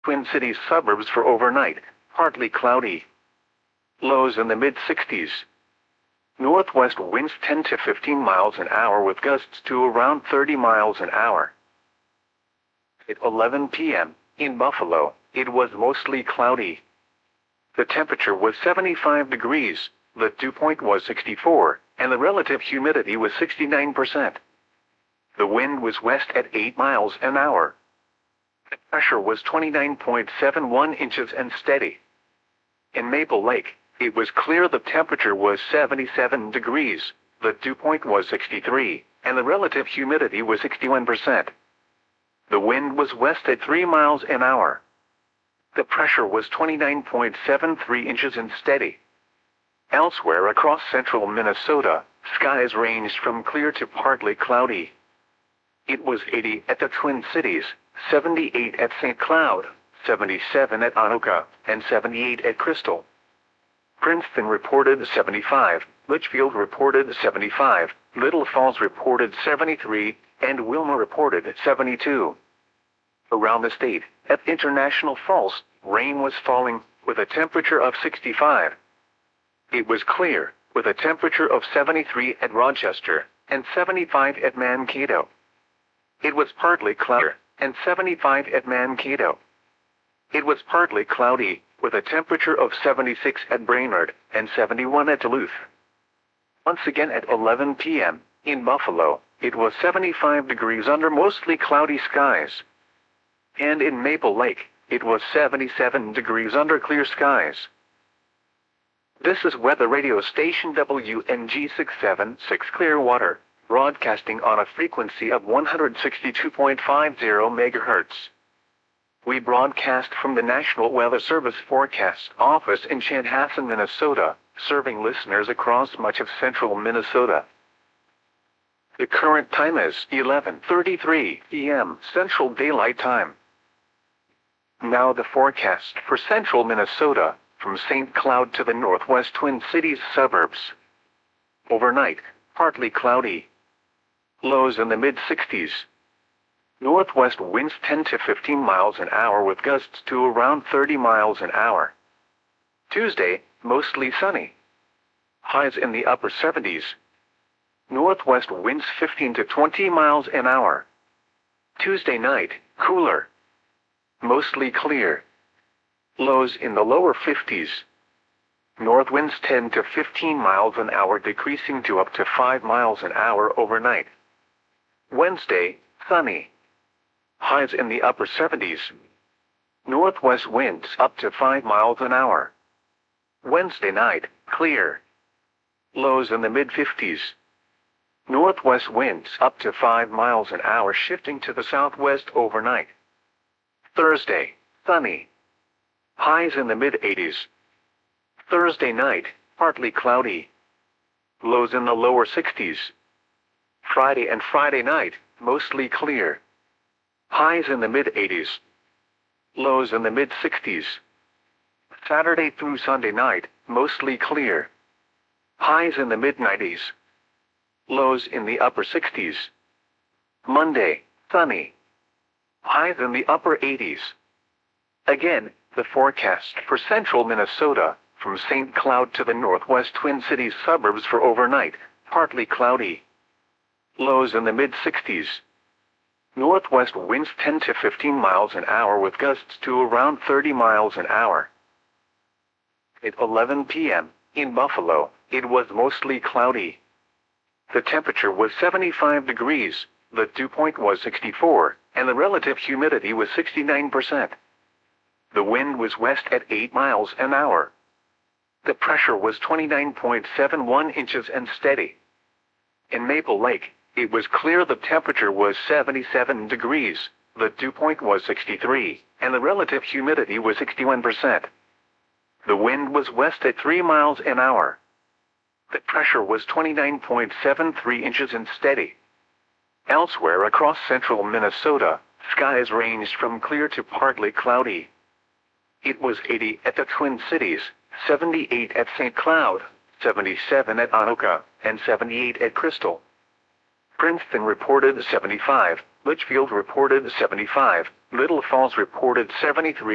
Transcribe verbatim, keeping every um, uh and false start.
Twin Cities suburbs for overnight, partly cloudy. Lows in the mid sixties. Northwest winds ten to fifteen miles an hour with gusts to around thirty miles an hour. At eleven p m, in Buffalo, it was mostly cloudy. The temperature was seventy-five degrees, the dew point was sixty-four, and the relative humidity was sixty-nine percent. The wind was west at eight miles an hour. The pressure was twenty-nine point seven one inches and steady. In Maple Lake, it was clear. The temperature was seventy-seven degrees, the dew point was sixty-three, and the relative humidity was sixty-one percent. The wind was west at three miles an hour. The pressure was twenty-nine point seven three inches and steady. Elsewhere across central Minnesota, skies ranged from clear to partly cloudy. It was eighty at the Twin Cities, seventy-eight at Saint Cloud, seventy-seven at Anoka, and seventy-eight at Crystal. Princeton reported seventy-five, Litchfield reported seventy-five, Little Falls reported seventy-three, and Wilma reported seventy-two. Around the state, at International Falls, rain was falling, with a temperature of sixty-five. It was clear, with a temperature of seventy-three at Rochester, and seventy-five at Mankato. It was partly cloudy, and seventy-five at Mankato. It was partly cloudy, with a temperature of seventy-six at Brainerd, and seventy-one at Duluth. Once again at eleven p m, in Buffalo, it was seventy-five degrees under mostly cloudy skies. And in Maple Lake, it was seventy-seven degrees under clear skies. This is weather radio station W N G six seven six Clearwater, broadcasting on a frequency of one hundred sixty-two point five zero megahertz. We broadcast from the National Weather Service Forecast Office in Chanhassen, Minnesota, serving listeners across much of central Minnesota. The current time is eleven thirty-three p m Central Daylight Time. Now the forecast for central Minnesota, from Saint Cloud to the northwest Twin Cities suburbs. Overnight, partly cloudy. Lows in the mid sixties. Northwest winds ten to fifteen miles an hour with gusts to around thirty miles an hour. Tuesday, mostly sunny. Highs in the upper seventies. Northwest winds fifteen to twenty miles an hour. Tuesday night, cooler. Mostly clear. Lows in the lower fifties. North winds ten to fifteen miles an hour decreasing to up to five miles an hour overnight. Wednesday, sunny. Highs in the upper seventies. Northwest winds up to five miles an hour. Wednesday night, clear. Lows in the mid fifties. Northwest winds up to five miles an hour shifting to the southwest overnight. Thursday, sunny. Highs in the mid eighties. Thursday night, partly cloudy. Lows in the lower sixties. Friday and Friday night, mostly clear. Highs in the mid eighties. Lows in the mid sixties. Saturday through Sunday night, mostly clear. Highs in the mid nineties. Lows in the upper sixties. Monday, sunny. Highs in the upper eighties. Again, the forecast for central Minnesota, from Saint Cloud to the northwest Twin Cities suburbs for overnight, partly cloudy. Lows in the mid sixties. Northwest winds ten to fifteen miles an hour with gusts to around thirty miles an hour. At eleven p m, in Buffalo, it was mostly cloudy. The temperature was seventy-five degrees, the dew point was sixty-four, and the relative humidity was sixty-nine percent. The wind was west at eight miles an hour. The pressure was twenty-nine point seven one inches and steady. In Maple Lake, it was clear. The temperature was seventy-seven degrees, the dew point was sixty-three, and the relative humidity was sixty-one percent. The wind was west at three miles an hour. The pressure was twenty-nine point seven three inches and steady. Elsewhere across central Minnesota, skies ranged from clear to partly cloudy. It was eighty at the Twin Cities, seventy-eight at Saint Cloud, seventy-seven at Anoka, and seventy-eight at Crystal. Princeton reported seventy-five, Litchfield reported seventy-five, Little Falls reported seventy-three,